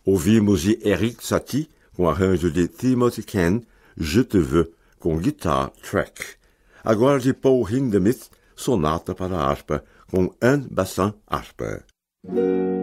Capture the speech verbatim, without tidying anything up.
Ouvimos de Erik Satie, com arranjo de Timothy Ken, Je te veux, com guitar track. Agora de Paul Hindemith, Sonata para harpa, com Anne Bassin harpa.